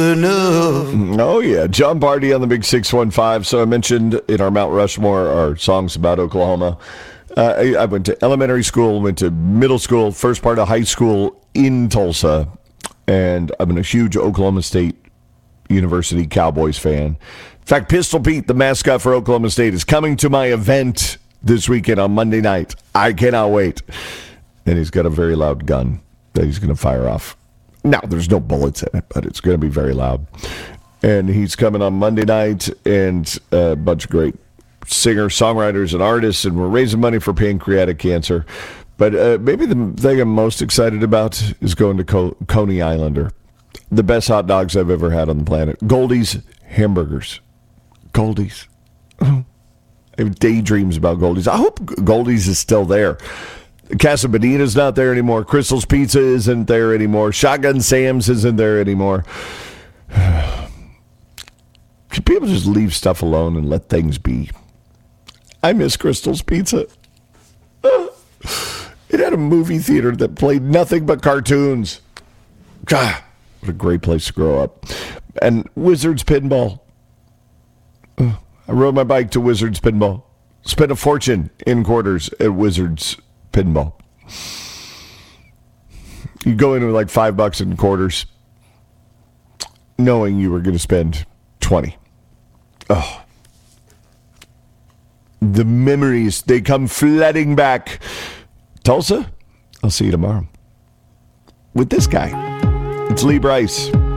enough. Oh, yeah. John Barty on the Big 615. So I mentioned in our Mount Rushmore our songs about Oklahoma. I went to elementary school, went to middle school, first part of high school in Tulsa. And I'm a huge Oklahoma State University Cowboys fan. In fact, Pistol Pete, the mascot for Oklahoma State, is coming to my event this weekend on Monday night. I cannot wait. And he's got a very loud gun that he's going to fire off. Now, there's no bullets in it, but it's going to be very loud. And he's coming on Monday night, and a bunch of great singers, songwriters, and artists, and we're raising money for pancreatic cancer. But maybe the thing I'm most excited about is going to Coney Islander. The best hot dogs I've ever had on the planet. Goldie's Hamburgers. Goldie's. I have daydreams about Goldie's. I hope Goldie's is still there. Casa Bonita's not there anymore. Crystal's Pizza isn't there anymore. Shotgun Sam's isn't there anymore. Can people just leave stuff alone and let things be? I miss Crystal's Pizza. It had a movie theater that played nothing but cartoons. God, what a great place to grow up. And Wizards Pinball. I rode my bike to Wizards Pinball. Spent a fortune in quarters at Wizards Pinball. You go in with like $5 in quarters, knowing you were going to spend 20. Oh. The memories, they come flooding back. Tulsa, I'll see you tomorrow with this guy. It's Lee Brice.